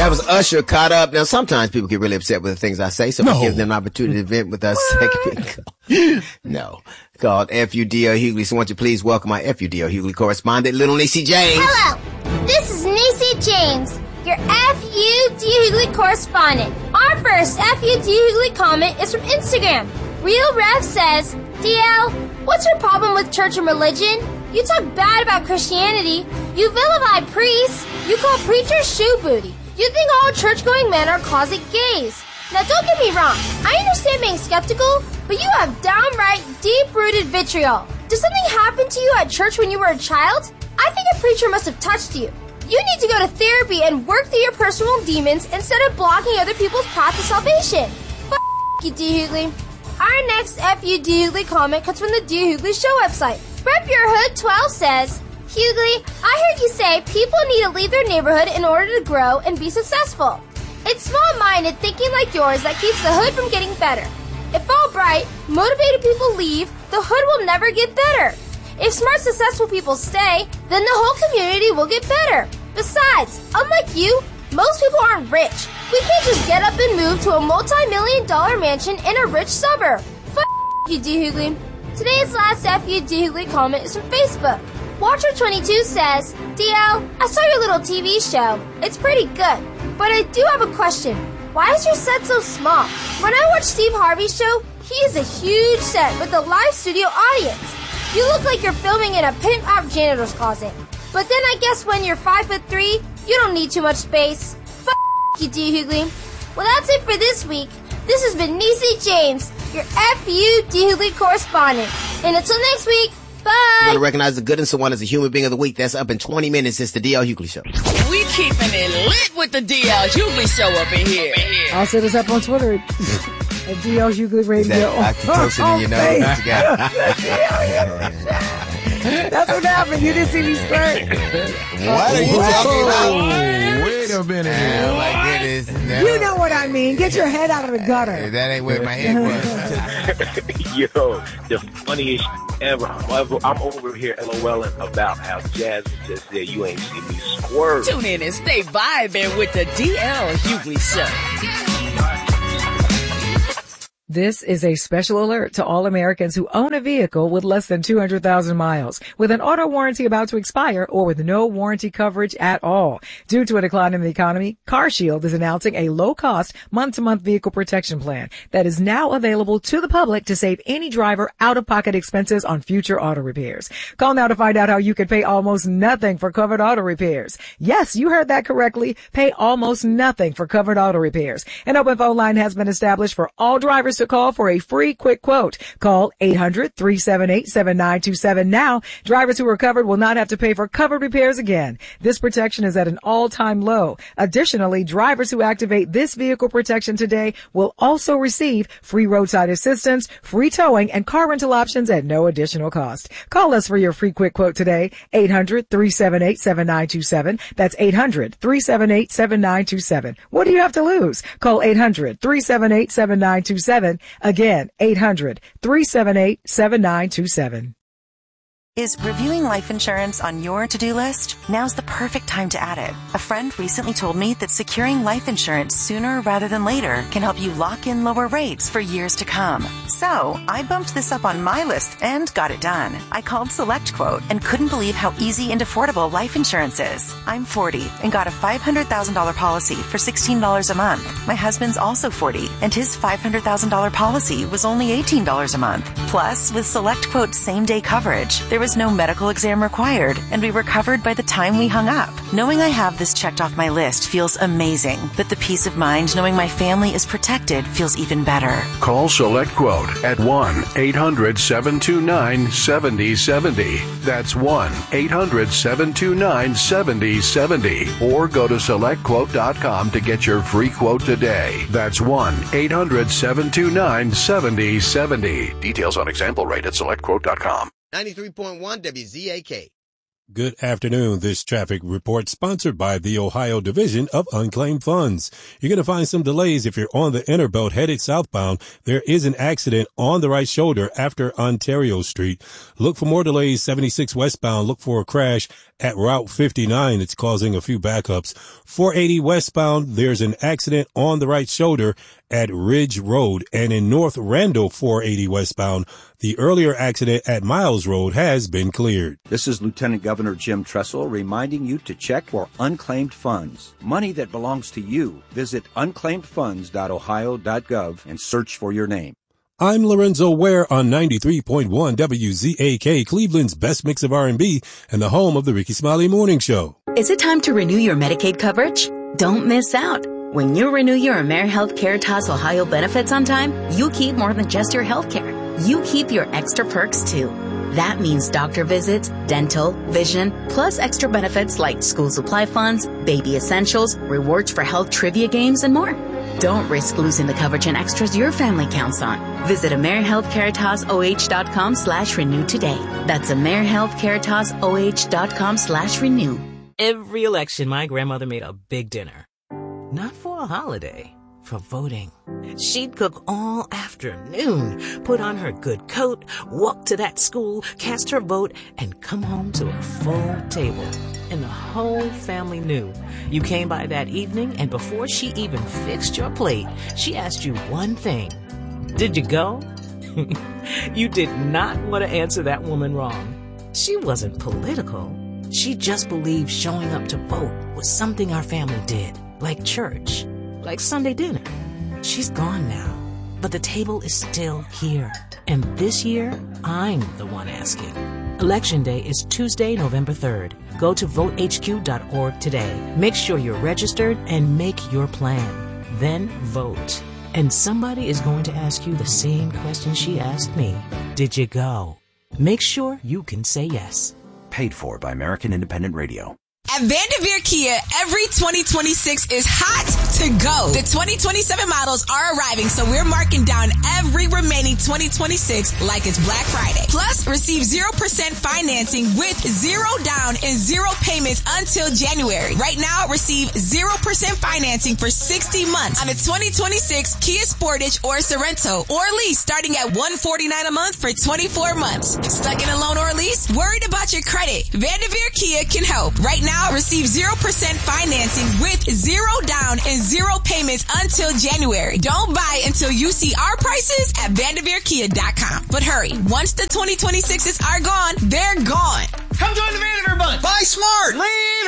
That was Usher caught up. Now, sometimes people get really upset with the things I say, so we give them an opportunity to vent with us. No. Called FUDO Hughley. So won't you please welcome my FUDO Hughley correspondent, Little Niecy James. Hello. This is Niecy James, your FUDO Hughley correspondent. Our first FUDO Hughley comment is from Instagram. Real Ref says, DL, what's your problem with church and religion? You talk bad about Christianity. You vilify priests. You call preachers shoe booty. You think all church-going men are closet gays. Now, don't get me wrong. I understand being skeptical, but you have downright deep-rooted vitriol. Did something happen to you at church when you were a child? I think a preacher must have touched you. You need to go to therapy and work through your personal demons instead of blocking other people's path to salvation. You, D. Hughley. Our next FUDO Hughley comment comes from the D. Hughley Show website. Rep Your Hood 12 says, Hughley, I heard you say people need to leave their neighborhood in order to grow and be successful. It's small-minded thinking like yours that keeps the hood from getting better. If all bright, motivated people leave, the hood will never get better. If smart, successful people stay, then the whole community will get better. Besides, unlike you, most people aren't rich. We can't just get up and move to a multi-million-dollar mansion in a rich suburb. You, D. Hughley. Today's last FUDO Hughley comment is from Facebook. Watcher22 says, DL, I saw your little TV show. It's pretty good. But I do have a question. Why is your set so small? When I watch Steve Harvey's show, he has a huge set with a live studio audience. You look like you're filming in a pent-up janitor's closet. But then I guess when you're 5'3", you don't need too much space. You, D. Hughley. Well, that's it for this week. This has been Niecy James, your FUDO Hughley correspondent. And until next week, bye! We're going to recognize the good and someone as a human being of the week. That's up in 20 minutes. It's the DL Hughley Show. We keeping it lit with the DL Hughley Show up in here. I'll set us up on Twitter at DL Hughley Radio. Oxytocin in your nose. That's what happened. You didn't see me squirt. What are you talking about? Wait a minute. Oh, my goodness. No. You know what I mean. Get your head out of the gutter. That ain't where my head was. Yo, the funniest ever. I'm over here LOLing about how Jasmine just said you ain't seen me squirt. Tune in and stay vibing with the DL Hughley Show. This is a special alert to all Americans who own a vehicle with less than 200,000 miles, with an auto warranty about to expire, or with no warranty coverage at all. Due to a decline in the economy, CarShield is announcing a low-cost, month-to-month vehicle protection plan that is now available to the public to save any driver out-of-pocket expenses on future auto repairs. Call now to find out how you can pay almost nothing for covered auto repairs. Yes, you heard that correctly. Pay almost nothing for covered auto repairs. An open phone line has been established for all drivers to call for a free quick quote. Call 800-378-7927 now. Drivers who are covered will not have to pay for covered repairs again. This protection is at an all-time low. Additionally, drivers who activate this vehicle protection today will also receive free roadside assistance, free towing, and car rental options at no additional cost. Call us for your free quick quote today. 800-378-7927. That's 800-378-7927. What do you have to lose? Call 800-378-7927. Again, 800-378-7927. Is reviewing life insurance on your to-do list? Now's the perfect time to add it. A friend recently told me that securing life insurance sooner rather than later can help you lock in lower rates for years to come. So I bumped this up on my list and got it done. I called SelectQuote and couldn't believe how easy and affordable life insurance is. I'm 40 and got a $500,000 policy for $16 a month. My husband's also 40 and his $500,000 policy was only $18 a month. Plus, with SelectQuote's same-day coverage, there was no medical exam required, and we were covered by the time we hung up. Knowing I have this checked off my list feels amazing, but the peace of mind knowing my family is protected feels even better. Call SelectQuote at 1-800-729-7070. That's 1-800-729-7070. Or go to SelectQuote.com to get your free quote today. That's 1-800-729-7070. Details on example rate at SelectQuote.com. 93.1 WZAK. Good afternoon. This traffic report sponsored by the Ohio Division of Unclaimed Funds. You're going to find some delays if you're on the inner belt headed southbound. There is an accident on the right shoulder after Ontario Street. Look for more delays 76 westbound. Look for a crash at Route 59. It's causing a few backups. 480 westbound, there's an accident on the right shoulder at Ridge Road. And in North Randall 480 westbound, the earlier accident at Miles Road has been cleared. This is Lieutenant Governor Jim Tressel reminding you to check for unclaimed funds. Money that belongs to you. Visit unclaimedfunds.ohio.gov and search for your name. I'm Lorenzo Ware on 93.1 WZAK, Cleveland's best mix of R&B and the home of the Ricky Smiley Morning Show. Is it time to renew your Medicaid coverage? Don't miss out. When you renew your AmeriHealth Caritas Ohio benefits on time, you keep more than just your health care. You keep your extra perks too. That means doctor visits, dental, vision, plus extra benefits like school supply funds, baby essentials, rewards for health trivia games, and more. Don't risk losing the coverage and extras your family counts on. Visit AmeriHealthCaritasOH.com/renew today. That's AmeriHealthCaritasOH.com/renew. Every election, my grandmother made a big dinner. Not for a holiday, for voting. She'd cook all afternoon, put on her good coat, walk to that school, cast her vote, and come home to a full table. And the whole family knew. You came by that evening, and before she even fixed your plate, she asked you one thing. Did you go? You did not want to answer that woman wrong. She wasn't political. She just believed showing up to vote was something our family did, like church, like Sunday dinner. She's gone now, but the table is still here. And this year, I'm the one asking. Election Day is Tuesday, November 3rd. Go to votehq.org today. Make sure you're registered and make your plan. Then vote. And somebody is going to ask you the same question she asked me. Did you go? Make sure you can say yes. Paid for by American Independent Radio. At Vanderveer Kia, every 2026 is hot to go. The 2027 models are arriving, so we're marking down every remaining 2026 like it's Black Friday. Plus, receive 0% financing with 0 down and 0 payments until January. Right now, receive 0% financing for 60 months on a 2026 Kia Sportage or Sorento, or lease starting at $149 a month for 24 months. Stuck in a loan or lease? Worried about your credit? Vanderveer Kia can help. Right now, receive 0% financing with 0 down and 0 payments until January. Don't buy until you see our prices at VanderveerKia.com. But hurry, once the 2026s are gone, they're gone. Come join the Vanderveer Bunch. Buy smart. Lean